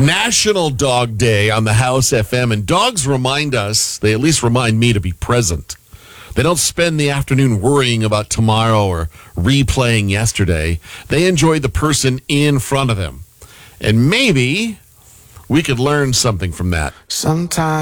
National Dog Day on the House FM, and dogs remind us, they at least remind me to be present. They don't spend the afternoon worrying about tomorrow or replaying yesterday. They enjoy the person in front of them. And maybe we could learn something from that. Sometimes